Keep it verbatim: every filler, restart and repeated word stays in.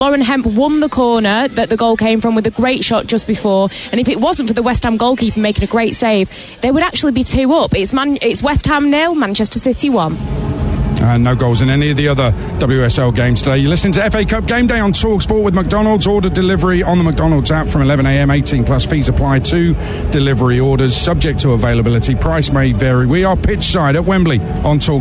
Lauren Hemp won the corner that the goal came from with a great shot just before, and if it wasn't for the West Ham goalkeeper making a great save, they would actually be two up. It's, Man- it's West Ham nil, Manchester City one. And no goals in any of the other W S L games today. You're listening to F A Cup Game Day on TalkSport with McDonald's. Order delivery on the McDonald's app from eleven a.m. eighteen plus fees apply to delivery orders, subject to availability. Price may vary. We are pitch side at Wembley on Talk.